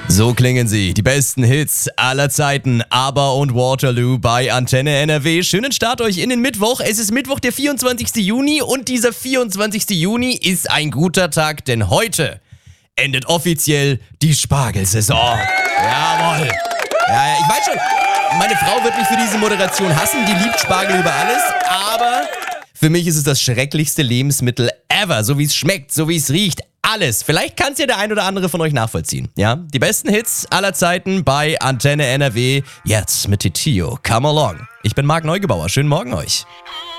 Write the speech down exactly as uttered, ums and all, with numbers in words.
So klingen sie, die besten Hits aller Zeiten, ABBA und Waterloo bei Antenne N R W. Schönen Start euch in den Mittwoch. Es ist Mittwoch, der vierundzwanzigster Juni und dieser vierundzwanzigster Juni ist ein guter Tag, denn heute endet offiziell die Spargelsaison. Jawohl. Ja, ja, ich weiß schon, meine Frau wird mich für diese Moderation hassen, die liebt Spargel über alles, aber für mich ist es das schrecklichste Lebensmittel ever, so wie es schmeckt, so wie es riecht. Alles. Vielleicht kann es ja der ein oder andere von euch nachvollziehen. Ja? Die besten Hits aller Zeiten bei Antenne N R W. Jetzt mit Titio. Come along. Ich bin Marc Neugebauer. Schönen Morgen euch.